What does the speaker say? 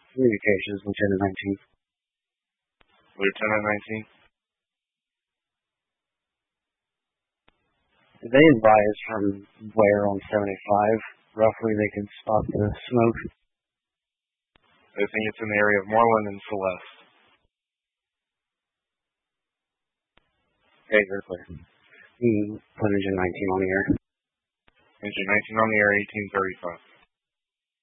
Communications, Lieutenant 19. Lieutenant 19. Did they advise from where on 75, roughly, they could spot the smoke? They think it's in the area of Moreland and Celeste. Okay, you're clear. Put engine 19 on the air. Engine 19 on the air, 1835.